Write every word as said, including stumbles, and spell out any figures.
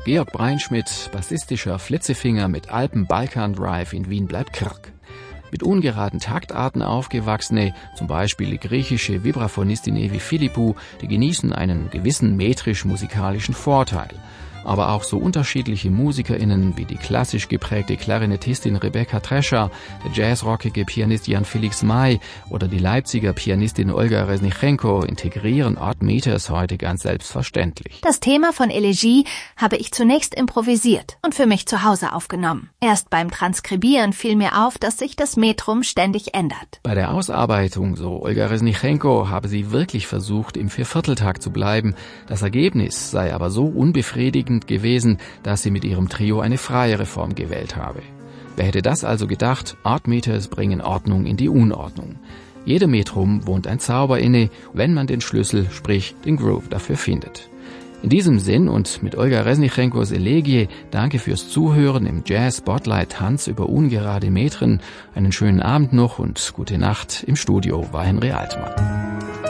Georg Breinschmidt, bassistischer Flitzefinger mit Alpen-Balkan-Drive in Wien bleibt Kirk. Mit ungeraden Taktarten aufgewachsene, zum Beispiel die griechische Vibraphonistin Evi Philippou, die genießen einen gewissen metrisch-musikalischen Vorteil. Aber auch so unterschiedliche MusikerInnen wie die klassisch geprägte Klarinettistin Rebecca Trescher, der jazzrockige Pianist Jan Felix May oder die Leipziger Pianistin Olga Resnichenko integrieren Odd Meters heute ganz selbstverständlich. Das Thema von Elegie habe ich zunächst improvisiert und für mich zu Hause aufgenommen. Erst beim Transkribieren fiel mir auf, dass sich das Metrum ständig ändert. Bei der Ausarbeitung, so Olga Resnichenko, habe sie wirklich versucht, im Viervierteltakt zu bleiben. Das Ergebnis sei aber so unbefriedigend gewesen, dass sie mit ihrem Trio eine freiere Form gewählt habe. Wer hätte das also gedacht? Odd Meters bringen Ordnung in die Unordnung. Jedem Metrum wohnt ein Zauber inne, wenn man den Schlüssel, sprich den Groove, dafür findet. In diesem Sinn und mit Olga Resnichenkos Elegie, danke fürs Zuhören im Jazz Spotlight Tanz über ungerade Metren. Einen schönen Abend noch und gute Nacht. Im Studio war Henry Altmann.